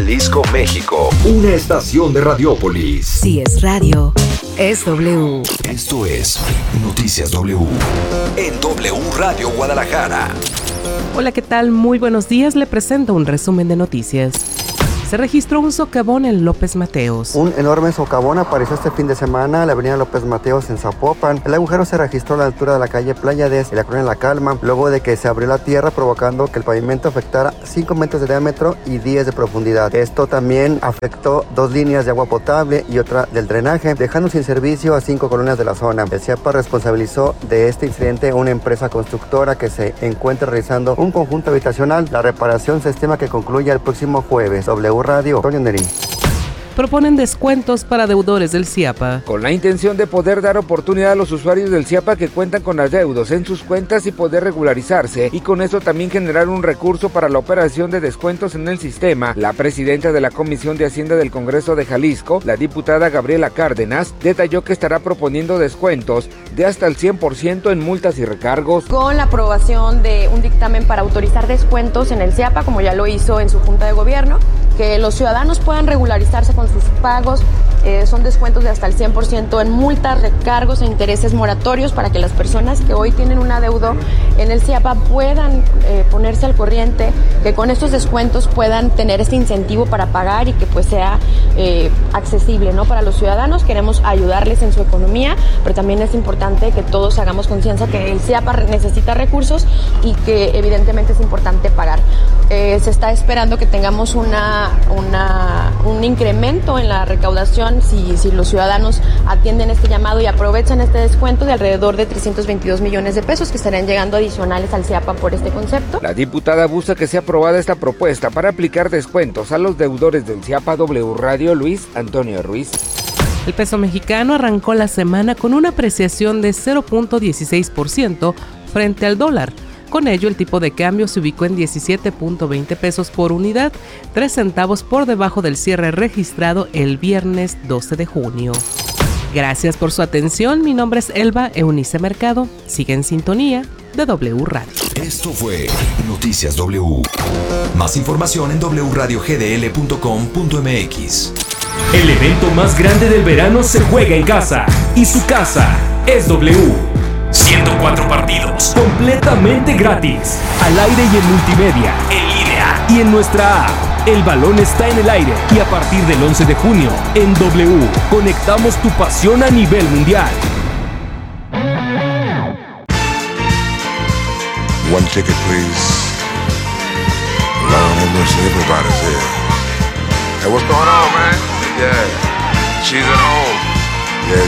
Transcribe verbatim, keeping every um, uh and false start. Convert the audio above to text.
Jalisco, México. Una estación de Radiópolis. Si es radio, es W. Esto es Noticias W. En W Radio Guadalajara. Hola, ¿qué tal? Muy buenos días. Le presento un resumen de noticias. Se registró un socavón en López Mateos. Un enorme socavón apareció este fin de semana en la avenida López Mateos en Zapopan. El agujero se registró a la altura de la calle Playades y la colonia La Calma, luego de que se abrió la tierra provocando que el pavimento afectara cinco metros de diámetro y diez de profundidad. Esto también afectó dos líneas de agua potable y otra del drenaje, dejando sin servicio a cinco colonias de la zona. El CIAPA responsabilizó de este incidente a una empresa constructora que se encuentra realizando un conjunto habitacional. La reparación se estima que concluya el próximo jueves. W Radio, Antonio Neri. Proponen descuentos para deudores del CIAPA. Con la intención de poder dar oportunidad a los usuarios del CIAPA que cuentan con adeudos en sus cuentas y poder regularizarse, y con eso también generar un recurso para la operación de descuentos en el sistema, la presidenta de la Comisión de Hacienda del Congreso de Jalisco, la diputada Gabriela Cárdenas, detalló que estará proponiendo descuentos de hasta el cien por ciento en multas y recargos. Con la aprobación de un dictamen para autorizar descuentos en el CIAPA, como ya lo hizo en su Junta de Gobierno, que los ciudadanos puedan regularizarse con sus pagos, eh, son descuentos de hasta el cien por ciento en multas, recargos e intereses moratorios para que las personas que hoy tienen un adeudo en el CIAPA puedan eh, ponerse al corriente, que con estos descuentos puedan tener este incentivo para pagar y que pues sea eh, accesible, ¿no? Para los ciudadanos. Queremos ayudarles en su economía, pero también es importante que todos hagamos conciencia que el CIAPA necesita recursos y que evidentemente es importante pagar. Eh, se está esperando que tengamos una, una, un incremento en la recaudación si, si los ciudadanos atienden este llamado y aprovechan este descuento de alrededor de trescientos veintidós millones de pesos que estarán llegando adicionales al CIAPA por este concepto. La diputada busca que sea aprobada esta propuesta para aplicar descuentos a los deudores del CIAPA. W Radio, Luis Antonio Ruiz. El peso mexicano arrancó la semana con una apreciación de cero punto dieciséis por ciento frente al dólar. Con ello, el tipo de cambio se ubicó en diecisiete punto veinte pesos por unidad, tres centavos por debajo del cierre registrado el viernes doce de junio. Gracias por su atención. Mi nombre es Elba Eunice Mercado. Sigue en sintonía de W Radio. Esto fue Noticias W. Más información en doble u radio ge de ele punto com punto eme equis. El evento más grande del verano se juega en casa y su casa es W. ciento cuatro partidos, completamente gratis, al aire y en multimedia, en línea y en nuestra app. El balón está en el aire y a partir del once de junio, en W, conectamos tu pasión a nivel mundial. One ticket, please. Lord have mercy, everybody's here. Hey, what's going on, man? Yeah, she's at home. Yeah,